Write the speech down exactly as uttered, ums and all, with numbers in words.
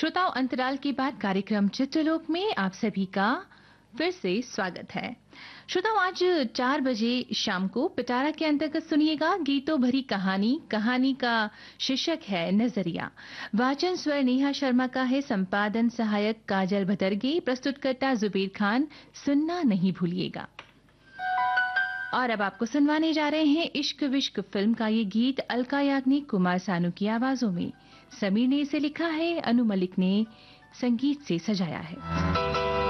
श्रोताओं, अंतराल के बाद कार्यक्रम चित्रलोक में आप सभी का फिर से स्वागत है। श्रोताओं, आज चार बजे शाम को पिटारा के अंतर्गत सुनिएगा गीतों भरी कहानी। कहानी का शीर्षक है नजरिया। वाचन स्वर नेहा शर्मा का है, संपादन सहायक काजल भटरगे, प्रस्तुतकर्ता जुबेर खान। सुनना नहीं भूलिएगा। और अब आपको सुनवाने जा रहे हैं इश्क विश्क फिल्म का ये गीत अलका याग्निक, कुमार सानू की आवाजों में। समीर ने इसे लिखा है, अनु मलिक ने संगीत से सजाया है।